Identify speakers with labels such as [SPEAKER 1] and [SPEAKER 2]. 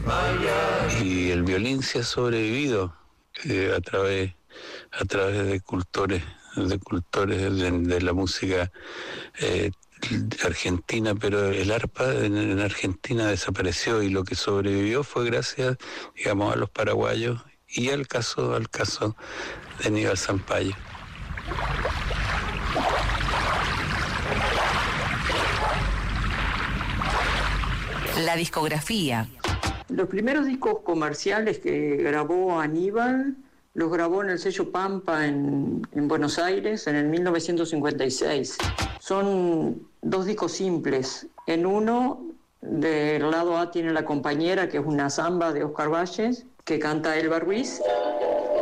[SPEAKER 1] Y el violín se ha sobrevivido a través de cultores de la música argentina, pero el arpa en Argentina desapareció y lo que sobrevivió fue gracias, digamos, a los paraguayos y al caso de Aníbal Zampayo.
[SPEAKER 2] La discografía.
[SPEAKER 3] Los primeros discos comerciales que grabó Aníbal los grabó en el sello Pampa en Buenos Aires en el 1956. Son 2 discos simples. En uno, del lado A tiene La Compañera, que es una samba de Oscar Valles, que canta Elba Ruiz,